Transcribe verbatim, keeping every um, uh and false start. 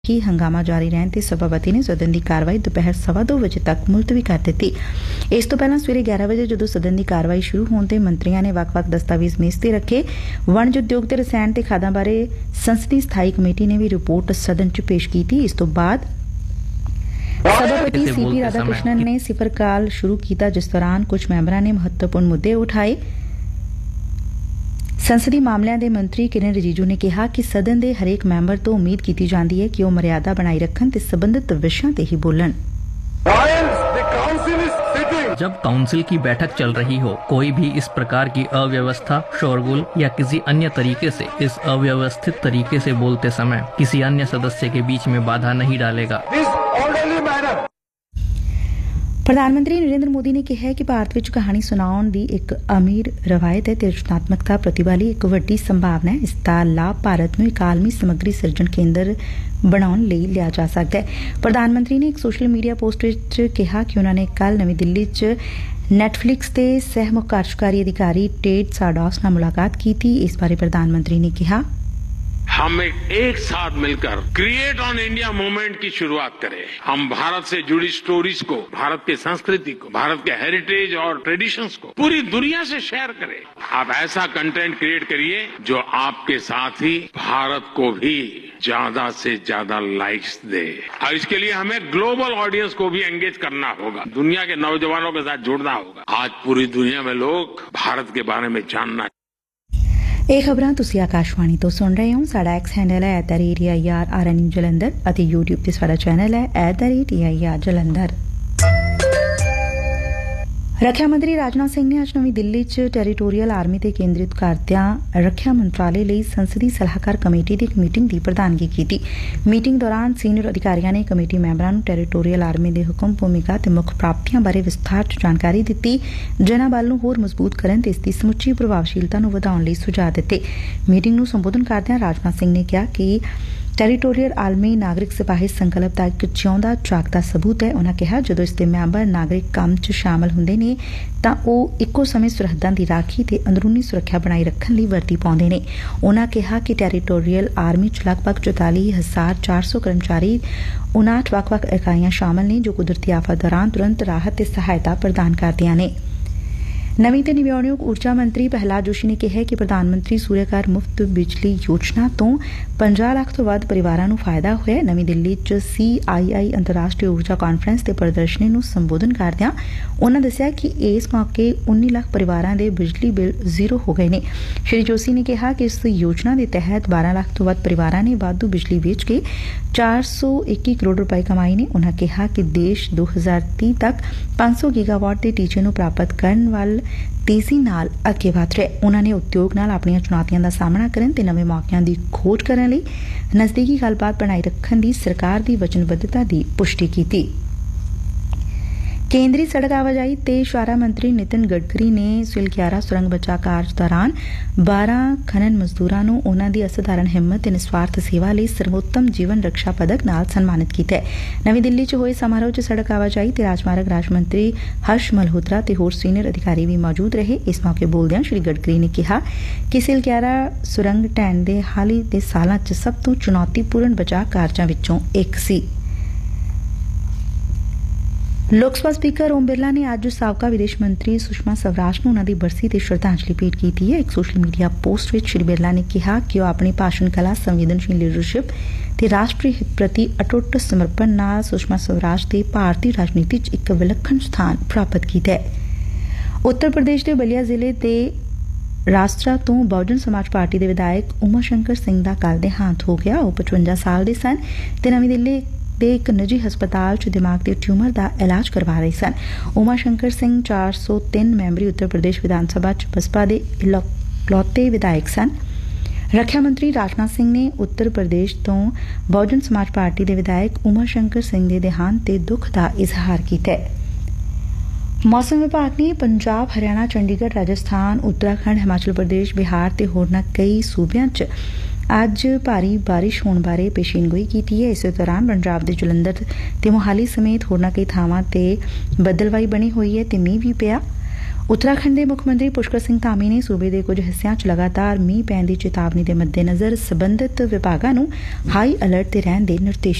कि हंगामा जारी रहन ते सभापति ने सदन की कार्रवाई दोपहर सवा दो बजे तक मुलतवी कर दी। इस तो पहला सवेरे ग्यारह बजे जदों सदन की कार्रवाई शुरू होने ते मंत्रियों ने वक्-वक् दस्तावेज मेज ते रखे। वणज उद्योग ते रसायन ते खादां बारे संसदी स्थाई कमेटी ने भी रिपोर्ट सदन च पेश की। इस तो बाद सभापति सी पी राधाकृष्णन ने सिफर काल शुरू किया, जिस दौरान कुछ मैंबरां ने महत्वपूर्ण मुद्दे उठाए। संसदी मामलों के मंत्री किरण रिजिजू ने कहा कि सदन के हरेक मैंबर तो उम्मीद की जाती है कि वह मर्यादा बनाई रखन ते संबंधित विषयों ते ही बोलन। जब काउंसिल की बैठक चल रही हो, कोई भी इस प्रकार की अव्यवस्था, शोरगुल या किसी अन्य तरीके से इस अव्यवस्थित तरीके से बोलते समय किसी अन्य सदस्य के बीच में बाधा नहीं डालेगा। प्रधानमंत्री नरेंद्र मोदी ने कहा है कि भारत विच कहानी सुनाउण दी एक अमीर रवायत है ते रचनात्मकता प्रतिभा लई एक वड्डी संभावना है। इसका लाभ भारत नूं एक आलमी समग्री सिरजण केंद्र बनाउण लई लिया जा सकदा है। प्रधानमंत्री ने एक सोशल मीडिया पोस्ट विच कहा कि उन्होंने कल नवीं दिल्ली च नैटफ्लिक्स के सह मुख कार्यकारी अधिकारी टेड साडॉस नाल मुलाकात की थी। इस बारे प्रधानमंत्री ने कहा, हम एक, एक साथ मिलकर क्रिएट ऑन इंडिया मूवमेंट की शुरुआत करें। हम भारत से जुड़ी स्टोरीज को, भारत की संस्कृति को, भारत के हेरिटेज और ट्रेडिशंस को पूरी दुनिया से शेयर करें। आप ऐसा कंटेंट क्रिएट करिए जो आपके साथ ही भारत को भी ज्यादा से ज्यादा लाइक्स दे, और इसके लिए हमें ग्लोबल ऑडियंस को भी एंगेज करना होगा, दुनिया के नौजवानों के साथ जुड़ना होगा। आज पूरी दुनिया में लोग भारत के बारे में जानना। ਇਹ ਖਬਰਾਂ ਤੁਸੀਂ ਆਕਾਸ਼ਵਾਣੀ ਤੋਂ ਸੁਣ ਰਹੇ ਹੋ। ਸਾਡਾ ਐਕਸ ਹੈਂਡਲ ਹੈ at the rate A I R R N U Jalandhar ਅਤੇ YouTube ਤੇ ਸਾਡਾ ਚੈਨਲ ਹੈ at the rate A I R Jalandhar. ਰੱਖਿਆ ਮੰਤਰੀ ਰਾਜਨਾਥ ਸਿੰਘ ਨੇ ਅੱਜ ਨਵੀਂ ਦਿੱਲੀ 'ਚ ਟੈਰੀਟੋਰੀਅਲ ਆਰਮੀ ਤੇ ਕੇਂਦਰਿਤ ਕਰਦਿਆਂ ਰੱਖਿਆ ਮੰਤਰਾਲੇ ਲਈ ਸੰਸਦੀ ਸਲਾਹਕਾਰ ਕਮੇਟੀ ਦੀ ਇੱਕ ਮੀਟਿੰਗ ਦੀ ਪ੍ਰਧਾਨਗੀ ਕੀਤੀ। ਮੀਟਿੰਗ ਦੌਰਾਨ ਸੀਨੀਅਰ ਅਧਿਕਾਰੀਆਂ ਨੇ ਕਮੇਟੀ ਮੈਂਬਰਾਂ ਨੂੰ ਟੈਰੀਟੋਰੀਅਲ ਆਰਮੀ ਦੇ ਹੁਕਮ, ਭੂਮਿਕਾ ਤੇ ਮੁੱਖ ਪ੍ਰਾਪਤੀਆਂ ਬਾਰੇ ਵਿਸਥਾਰ 'ਚ ਜਾਣਕਾਰੀ ਦਿੱਤੀ। ਜਨਾਂ ਬਲ ਨੂੰ ਹੋਰ ਮਜ਼ਬੂਤ ਕਰਨ ਤੇ ਇਸ ਦੀ ਸਮੁੱਚੀ ਪ੍ਰਭਾਵਸ਼ੀਲਤਾ ਨੂੰ ਵਧਾਉਣ ਲਈ ਸੁਝਾਅ ਦਿੱਤੇ। ਮੀਟਿੰਗ ਨੂੰ ਸੰਬੋਧਨ ਕਰਦਿਆਂ ਰਾਜਨਾਥ ਸਿੰਘ ਨੇ ਕਿਹਾ ਕਿ ਟੈਰੀਟੋਰੀਅਲ ਆਰਮੀ ਨਾਗਰਿਕ ਸਿਪਾਹੀ ਸੰਕਲਪ ਦਾ ਇੱਕ ਜਿਉਂਦਾ ਜਾਗਦਾ ਸਬੂਤ ਹੈ। ਉਨ੍ਹਾਂ ਕਿਹਾ, ਜਦੋਂ ਇਸ ਦੇ ਮੈਂਬਰ ਨਾਗਰਿਕ ਕੰਮ 'ਚ ਸ਼ਾਮਲ ਹੁੰਦੇ ਨੇ ਤਾਂ ਉਹ ਇੱਕੋ ਸਮੇਂ ਸਰਹੱਦਾਂ ਦੀ ਰਾਖੀ ਤੇ ਅੰਦਰੂਨੀ ਸੁਰੱਖਿਆ ਬਣਾਈ ਰੱਖਣ ਲਈ ਵਰਦੀ ਪਾਉਂਦੇ ਨੇ। ਉਨ੍ਹਾਂ ਕਿਹਾ ਕਿ ਟੈਰੀਟੋਰੀਅਲ ਆਰਮੀ 'ਚ ਲਗਭਗ ਚੁਤਾਲੀ ਹਜ਼ਾਰ ਚਾਰ ਸੌ ਕਰਮਚਾਰੀ ਉਨਾਹਠ ਵੱਖ-ਵੱਖ ਇਕਾਈਆਂ ਸ਼ਾਮਲ ਨੇ ਜੋ ਕੁਦਰਤੀ ਆਫਤ ਦੌਰਾਨ ਤੁਰੰਤ ਰਾਹਤ ਤੇ ਸਹਾਇਤਾ ਪ੍ਰਦਾਨ ਕਰਦੀਆਂ ਨੇ। ਨਵੀਂ ਤੇ ਨਵਿਆਉਣਯੋਗ ਊਰਜਾ ਮੰਤਰੀ ਪ੍ਰਹਲਾਦ ਜੋਸ਼ੀ ਨੇ ਕਿਹਾ ਕਿ ਪ੍ਰਧਾਨ ਮੰਤਰੀ ਸੂਰਿਆ ਘਰ ਮੁਫਤ ਬਿਜਲੀ ਯੋਜਨਾ ਤੋਂ ਪੰਜਾਹ ਲੱਖ ਤੋਂ ਵੱਧ ਪਰਿਵਾਰਾਂ ਨੂੰ ਫਾਇਦਾ ਹੋਇਆ। ਨਵੀਂ ਦਿੱਲੀ 'ਚ ਸੀ ਆਈ ਆਈ ਅੰਤਰਰਾਸ਼ਟਰੀ ਊਰਜਾ ਕਾਨਫਰੰਸ ਤੇ ਪ੍ਰਦਰਸ਼ਨੀ ਨੂੰ ਸੰਬੋਧਨ ਕਰਦਿਆਂ ਉਨ੍ਹਾਂ ਦੱਸਿਆ ਕਿ ਇਸ ਮੌਕੇ ਉੱਨੀ ਲੱਖ ਪਰਿਵਾਰਾਂ ਦੇ ਬਿਜਲੀ ਬਿੱਲ ਜ਼ੀਰੋ ਹੋ ਗਏ ਨੇ। ਸ਼੍ਰੀ ਜੋਸ਼ੀ ਨੇ ਕਿਹਾ ਕਿ ਇਸ ਯੋਜਨਾ ਦੇ ਤਹਿਤ ਬਾਰਾਂ ਲੱਖ ਤੋਂ ਵੱਧ ਪਰਿਵਾਰਾਂ ਨੇ ਵਾਧੂ ਬਿਜਲੀ ਵੇਚ ਕੇ ਚਾਰ ਸੌ ਇੱਕੀ ਕਰੋੜ ਰੁਪਏ ਕਮਾਏ ਨੇ। ਉਨ੍ਹਾਂ ਕਿਹਾ ਕਿ ਦੇਸ਼ ਦੋ ਹਜ਼ਾਰ ਤੀਹ ਤੱਕ ਪੰਜ ਸੌ ਗੀਗਾਵਾਟ ਦੇ ਟੀਚੇ ਨੂੰ ਪ੍ਰਾਪਤ ਕਰਨ ਵੱਲ ਤੇਜ਼ੀ ਨਾਲ ਅੱਗੇ ਵਧ ਰਿਹਾ। ਉਨ੍ਹਾਂ ਨੇ ਉਦਯੋਗ ਨਾਲ ਆਪਣੀਆਂ ਚੁਣੌਤੀਆਂ ਦਾ ਸਾਹਮਣਾ ਕਰਨ ਤੇ ਨਵੇਂ ਮੌਕਿਆਂ ਦੀ ਖੋਜ ਕਰਨ ਲਈ ਨਜ਼ਦੀਕੀ ਗੱਲਬਾਤ ਬਣਾਈ ਰੱਖਣ ਦੀ ਸਰਕਾਰ ਦੀ ਵਚਨਬੱਧਤਾ ਦੀ ਪੁਸ਼ਟੀ ਕੀਤੀ। ਕੇਂਦਰੀ ਸੜਕ ਆਵਾਜਾਈ ਤੇ ਸ਼ਾਹਰਾਹ ਮੰਤਰੀ ਨਿਤਿਨ ਗਡਕਰੀ ਨੇ ਸਿਲਕਿਆਰਾ ਸੁਰੰਗ ਬਚਾਅ ਕਾਰਜ ਦੌਰਾਨ ਬਾਰਾਂ ਖਨਨ ਮਜ਼ਦੂਰਾਂ ਨੂੰ ਉਨ੍ਹਾਂ ਦੀ ਅਸਾਧਾਰਨ ਹਿੰਮਤ ਤੇ ਨਿਸਵਾਰਥ ਸੇਵਾ ਲਈ ਸਰਵੋਤਮ ਜੀਵਨ ਰੱਖਿਆ ਪਦਕ ਨਾਲ ਸਨਮਾਨਿਤ ਕੀਤਾ ਹੈ। ਨਵੀਂ ਦਿੱਲੀ 'ਚ ਹੋਏ ਸਮਾਰੋਹ 'ਚ ਸੜਕ ਆਵਾਜਾਈ ਤੇ ਰਾਜਮਾਰਗ ਰਾਜ ਮੰਤਰੀ ਹਰਸ਼ ਮਲਹੋਤਰਾ ਤੇ ਹੋਰ ਸੀਨੀਅਰ ਅਧਿਕਾਰੀ ਵੀ ਮੌਜੂਦ ਰਹੇ। ਇਸ ਮੌਕੇ ਬੋਲਦਿਆਂ ਸ਼੍ਰੀ ਗਡਕਰੀ ਨੇ ਕਿਹਾ ਕਿ ਸਿਲਕਿਆਰਾ ਸੁਰੰਗ ਢਹਿਣ ਦੇ ਹਾਲ ਦੇ ਸਾਲਾਂ 'ਚ ਸਭ ਤੋਂ ਚੁਣੌਤੀਪੂਰਨ ਬਚਾਅ ਕਾਰਜਾਂ ਵਿੱਚੋਂ ਇੱਕ ਸੀ। ਲੋਕ ਸਭਾ ਸਪੀਕਰ ਓਮ ਬਿਰਲਾ ਨੇ ਅੱਜ ਸਾਬਕਾ ਵਿਦੇਸ਼ ਮੰਤਰੀ ਸੁਸ਼ਮਾ ਸਵਰਾਜ ਨੂੰ ਉਨ੍ਹਾਂ ਦੀ ਬਰਸੀ ਤੇ ਸ਼ਰਧਾਂਜਲੀ ਭੇਟ ਕੀਤੀ ਹੈ। ਇੱਕ ਸੋਸ਼ਲ ਮੀਡੀਆ ਪੋਸਟ ਵਿੱਚ ਸ਼੍ਰੀ ਬਿਰਲਾ ਨੇ ਕਿਹਾ ਕਿ ਉਹ ਆਪਣੀ ਭਾਸ਼ਣ ਕਲਾ, ਸੰਵੇਦਨਸ਼ੀਲ ਲੀਡਰਸ਼ਿਪ ਤੇ ਰਾਸ਼ਟਰੀ ਹਿੱਤ ਪ੍ਰਤੀ ਅਟੁੱਟ ਸਮਰਪਣ ਨਾਲ ਸੁਸ਼ਮਾ ਸਵਰਾਜ ਦੇ ਭਾਰਤੀ ਰਾਜਨੀਤੀ 'ਚ ਇੱਕ ਵਿਲੱਖਣ ਸਥਾਨ ਪ੍ਰਾਪਤ ਕੀਤਾ ਹੈ। ਉੱਤਰ ਪ੍ਰਦੇਸ਼ ਦੇ ਬਲੀਆ ਜ਼ਿਲ੍ਹੇ ਦੇ ਰਾਸਟਰਾ ਤੋਂ ਬਹੁਜਨ ਸਮਾਜ ਪਾਰਟੀ ਦੇ ਵਿਧਾਇਕ ਉਮਾ ਸ਼ੰਕਰ ਸਿੰਘ ਦਾ ਕੱਲ੍ਹ ਦੇਹਾਂਤ ਹੋ ਗਿਆ। ਉਹ ਪਚਵੰਜਾ ਸਾਲ ਦੇ ਸਨ ਤੇ ਨਵੀਂ ਦਿੱਲੀ ਦੇ ਇੱਕ ਨਿੱਜੀ ਹਸਪਤਾਲ 'ਚ ਦਿਮਾਗ ਦੇ ਟਿਊਮਰ ਦਾ ਇਲਾਜ ਕਰਵਾ ਰਹੇ ਸਨ। ਉਮਾ ਸ਼ੰਕਰ ਸਿੰਘ ਚਾਰ ਸੌ ਤਿੰਨ ਮੈਂਬਰੀ ਉੱਤਰ ਪ੍ਰਦੇਸ਼ ਵਿਧਾਨ ਸਭਾ 'ਚ ਬਸਪਾ ਦੇ ਇਕਲੌਤੇ ਵਿਧਾਇਕ ਸਨ। ਰੱਖਿਆ ਮੰਤਰੀ ਰਾਜਨਾਥ ਸਿੰਘ ਨੇ ਉੱਤਰ ਪ੍ਰਦੇਸ਼ ਤੋਂ ਬਹੁਜਨ ਸਮਾਜ ਪਾਰਟੀ ਦੇ ਵਿਧਾਇਕ ਉਮਾ ਸ਼ੰਕਰ ਸਿੰਘ ਦੇ ਦੇਹਾਂਤ ਤੇ ਦੁੱਖ ਦਾ ਇਜ਼ਹਾਰ ਕੀਤਾ ਹੈ। ਮੌਸਮ ਵਿਭਾਗ ਨੇ ਪੰਜਾਬ, ਹਰਿਆਣਾ, ਚੰਡੀਗੜ੍ਹ, ਰਾਜਸਥਾਨ, ਉੱਤਰਾਖੰਡ, ਹਿਮਾਚਲ ਪ੍ਰਦੇਸ਼, ਬਿਹਾਰ ਤੇ ਹੋਰਨਾਂ ਕਈ ਸੂਬਿਆਂ 'ਚ ਅੱਜ ਭਾਰੀ ਬਾਰਿਸ਼ ਹੋਣ ਬਾਰੇ ਪੇਸ਼ੀਨਗੋਈ ਕੀਤੀ ਹੈ। ਇਸੇ ਦੌਰਾਨ ਪੰਜਾਬ ਦੇ ਜਲੰਧਰ ਤੇ ਮੋਹਾਲੀ ਸਮੇਤ ਹੋਰਨਾਂ ਕਈ ਥਾਵਾਂ ਤੇ ਬੱਦਲਵਾਈ ਬਣੀ ਹੋਈ ਹੈ ਤੇ ਮੀਂਹ ਵੀ ਪਿਆ। ਉੱਤਰਾਖੰਡ ਦੇ ਮੁੱਖ ਮੰਤਰੀ ਪੁਸ਼ਕਰ ਸਿੰਘ ਧਾਮੀ ਨੇ ਸੂਬੇ ਦੇ ਕੁਝ ਹਿੱਸਿਆਂ 'ਚ ਲਗਾਤਾਰ ਮੀਂਹ ਪੈਣ ਦੀ ਚੇਤਾਵਨੀ ਦੇ ਮੱਦੇਨਜ਼ਰ ਸਬੰਧਤ ਵਿਭਾਗਾਂ ਨੂੰ ਹਾਈ ਅਲਰਟ ਤੇ ਰਹਿਣ ਦੇ ਨਿਰਦੇਸ਼